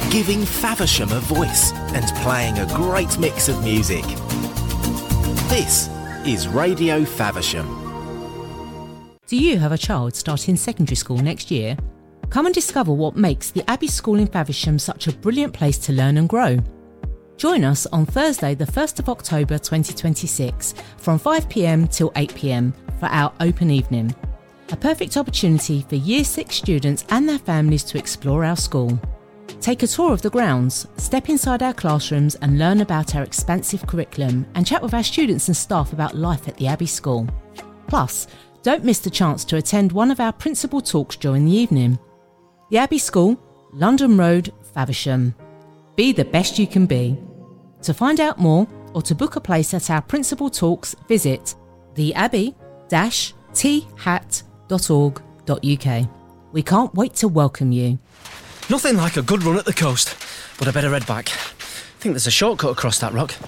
giving Faversham a voice and playing a great mix of music. This is Radio Faversham. Do you have a child starting secondary school next year? Come and discover what makes the Abbey School in Faversham such a brilliant place to learn and grow. Join us on Thursday the 1st of October 2026 from 5pm till 8pm for our open evening. A perfect opportunity for Year 6 students and their families to explore our school. Take a tour of the grounds, step inside our classrooms and learn about our expansive curriculum and chat with our students and staff about life at the Abbey School. Plus, don't miss the chance to attend one of our principal talks during the evening. The Abbey School, London Road, Faversham. Be the best you can be. To find out more or to book a place at our principal talks, visit theabbey-that.org.uk. We can't wait to welcome you. Nothing like a good run at the coast, but I better head back. I think there's a shortcut across that rock.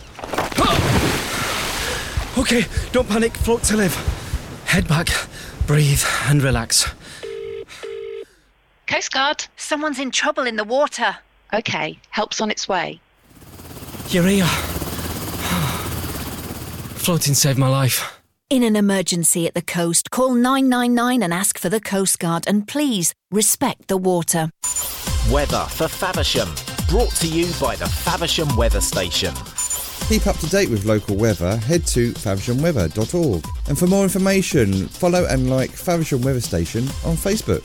OK, don't panic, float to live. Head back, breathe and relax. Coast Guard. Someone's in trouble in the water. OK, help's on its way. You're here. Floating saved my life. In an emergency at the coast, call 999 and ask for the Coast Guard, and please respect the water. Weather for Faversham, brought to you by the Faversham Weather Station. Keep up to date with local weather, head to favershamweather.org. And for more information, follow and like Faversham Weather Station on Facebook.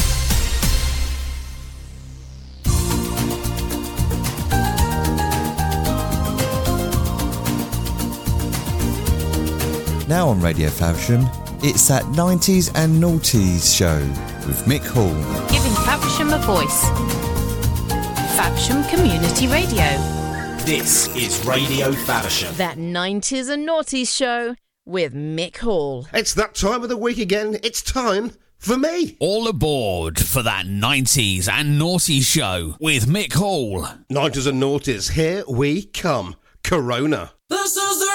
Now on Radio Faversham, it's that 90s and Noughties show with Mick Hall. Giving Faversham a voice. Faversham Community Radio. This is Radio Faversham. That 90s and Noughties show with Mick Hall. It's that time of the week again. It's time for me. All aboard for that 90s and Noughties show with Mick Hall. 90s and Noughties, here we come. Corona.